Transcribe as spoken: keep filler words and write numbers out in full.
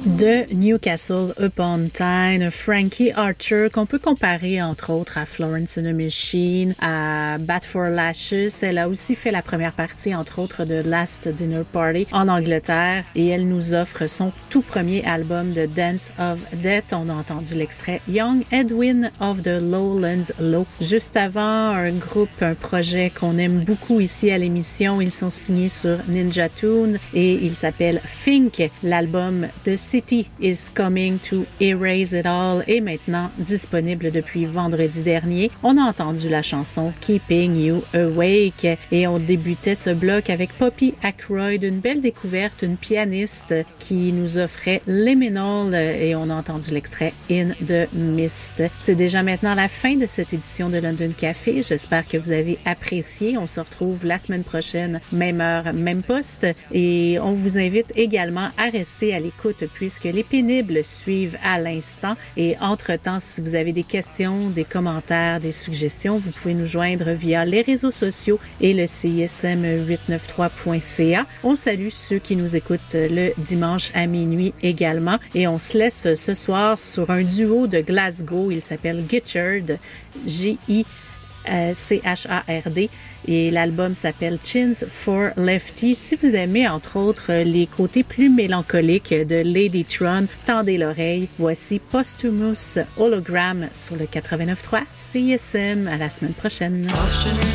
De Newcastle upon Tyne, Frankie Archer, qu'on peut comparer entre autres à Florence and the Machine, à Bat for Lashes. Elle a aussi fait la première partie, entre autres, de Last Dinner Party en Angleterre, et elle nous offre son tout premier album de Dance of Death. On a entendu l'extrait Young Edwin of the Lowlands Low. Juste avant, un groupe, un projet qu'on aime beaucoup ici à l'émission. Ils sont signés sur Ninja Tune et il s'appelle Fink. L'album de City is Coming to Erase It All est maintenant disponible depuis vendredi dernier. On a entendu la chanson Keeping You Awake et on débutait ce bloc avec Poppy Ackroyd, une belle découverte, une pianiste qui nous offrait Liminal et on a entendu l'extrait In the Mist. C'est déjà maintenant la fin de cette édition de London Café. J'espère que vous avez apprécié. On se retrouve la semaine prochaine, même heure, même poste, et on vous invite également à rester à l'écoute puisque les pénibles suivent à l'instant. Et entre-temps, si vous avez des questions, des commentaires, des suggestions, vous pouvez nous joindre via les réseaux sociaux et le C I S M huit cent quatre-vingt-treize point C A. On salue ceux qui nous écoutent le dimanche à minuit également. Et on se laisse ce soir sur un duo de Glasgow. Il s'appelle Gichard, G I C H A R D. Et l'album s'appelle Chins for Lefty. Si vous aimez, entre autres, les côtés plus mélancoliques de Ladytron, tendez l'oreille. Voici Posthumous Hologram sur le quatre-vingt-neuf point trois C I S M. À la semaine prochaine.